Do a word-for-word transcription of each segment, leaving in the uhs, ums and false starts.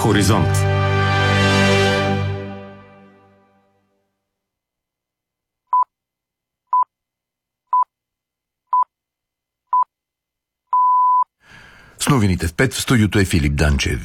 Хоризонт. С новините в пет в студиото е Филип Данчев.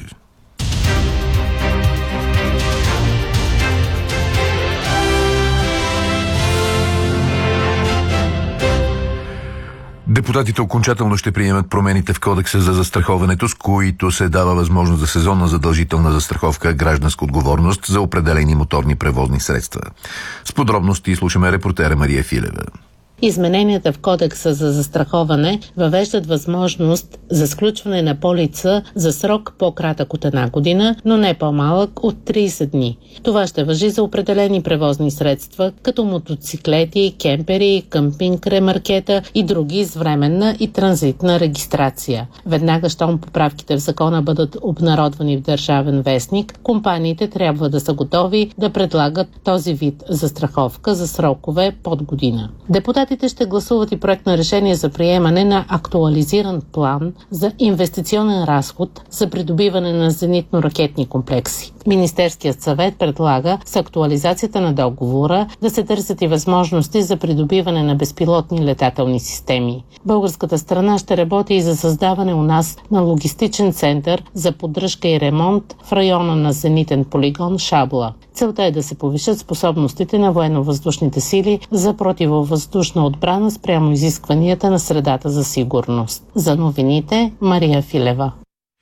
Депутатите окончателно ще приемат промените в Кодекса за застраховането, с които се дава възможност за сезонна задължителна застраховка гражданска отговорност за определени моторни превозни средства. С подробности слушаме репортера Мария Филева. Измененията в Кодекса за застраховане въвеждат възможност за сключване на полица за срок по-кратък от една година, но не по-малък от трийсет дни. Това ще важи за определени превозни средства, като мотоциклети, кемпери, къмпинг ремаркета и други с временна и транзитна регистрация. Веднага, щом поправките в закона бъдат обнародвани в Държавен вестник, компаниите трябва да са готови да предлагат този вид застраховка за срокове под година. Депутатите ще гласуват и проект на решение за приемане на актуализиран план за инвестиционен разход за придобиване на зенитно-ракетни комплекси. Министерският съвет предлага с актуализацията на договора да се търсят и възможности за придобиване на безпилотни летателни системи. Българската страна ще работи и за създаване у нас на логистичен център за поддръжка и ремонт в района на зенитен полигон Шабла. Целта е да се повишат способностите на военно-въздушните сили за противовъздушна отбрана спрямо изискванията на средата за сигурност. За новините Мария Филева.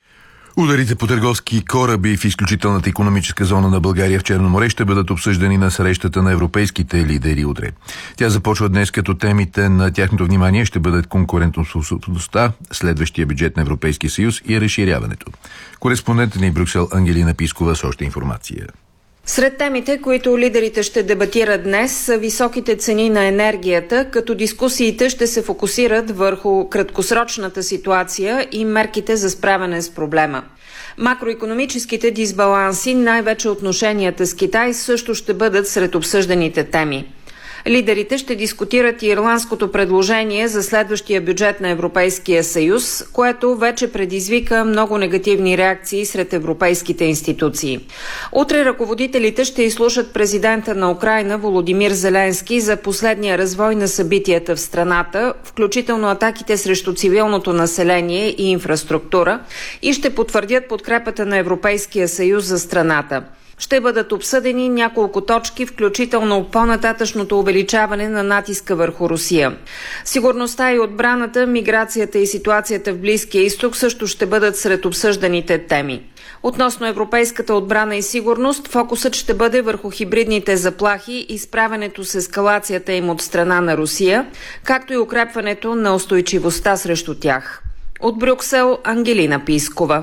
Ударите по търговски кораби в изключителната икономическа зона на България в Черно море ще бъдат обсъждани на срещата на европейските лидери утре. Тя започва днес, като темите на тяхното внимание ще бъдат конкурентоспособността, следващия бюджет на Европейския съюз и разширяването. Кореспондентът ни в Брюксел Ангелина Пискова с още информация. Сред темите, които лидерите ще дебатират днес, са високите цени на енергията, като дискусиите ще се фокусират върху краткосрочната ситуация и мерките за справяне с проблема. Макроикономическите дисбаланси, най-вече отношенията с Китай, също ще бъдат сред обсъжданите теми. Лидерите ще дискутират и ирландското предложение за следващия бюджет на Европейския съюз, което вече предизвика много негативни реакции сред европейските институции. Утре ръководителите ще изслушат президента на Украйна Володимир Зеленски за последния развой на събитията в страната, включително атаките срещу цивилното население и инфраструктура, и ще потвърдят подкрепата на Европейския съюз за страната. Ще бъдат обсъдени няколко точки, включително по-нататъчното увеличаване на натиска върху Русия. Сигурността и отбраната, миграцията и ситуацията в Близкия изток също ще бъдат сред обсъжданите теми. Относно европейската отбрана и сигурност, фокусът ще бъде върху хибридните заплахи и справянето с ескалацията им от страна на Русия, както и укрепването на устойчивостта срещу тях. От Брюксел, Ангелина Пискова.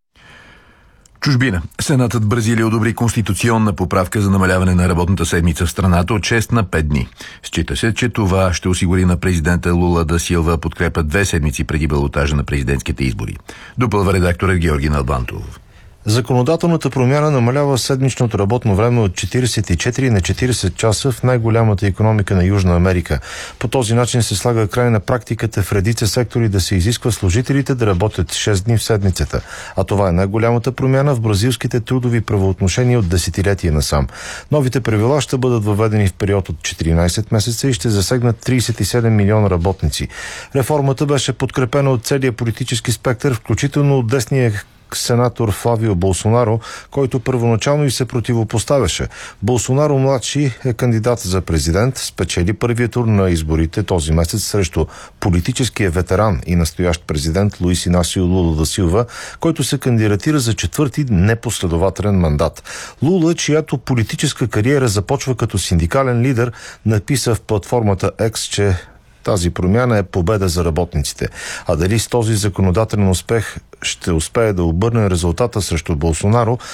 Чужбина. Сенатът в Бразилия одобри конституционна поправка за намаляване на работната седмица в страната от шест на пет дни. Счита се, че това ще осигури на президента Лула да Силва подкрепа две седмици преди балотажа на президентските избори. Допълва редакторът Георги Налбантов. Законодателната промяна намалява седмичното работно време от четирийсет и четири на четирийсет часа в най-голямата икономика на Южна Америка. По този начин се слага край на практиката в редица сектори да се изисква служителите да работят шест дни в седмицата. А това е най-голямата промяна в бразилските трудови правоотношения от десетилетия насам. Новите правила ще бъдат въведени в период от четиринайсет месеца и ще засегнат трийсет и седем милиона работници. Реформата беше подкрепена от целия политически спектър, включително от десния сенатор Флавио Болсонаро, който първоначално и се противопоставяше. Болсонаро младши е кандидат за президент, спечели първия тур на изборите този месец срещу политическия ветеран и настоящ президент Луис Инасио Лула да Силва, който се кандидатира за четвърти непоследователен мандат. Лула, чиято политическа кариера започва като синдикален лидер, написа в платформата X, че тази промяна е победа за работниците. А дали с този законодателен успех ще успее да обърне резултата срещу Болсонаро,